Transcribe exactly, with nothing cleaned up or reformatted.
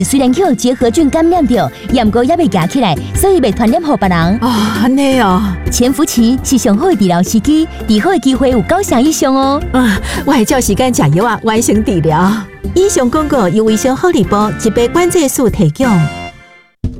虽然去结核菌感染着，也毋过也未夹起来，所以袂传染给别人。 哦，安尼哦。 潜伏期是上好的治疗时机，治好的机会有九成以上哦。 啊，我会照时间食药啊，完成治疗。以上广告由卫生福利部疾病管制署提供。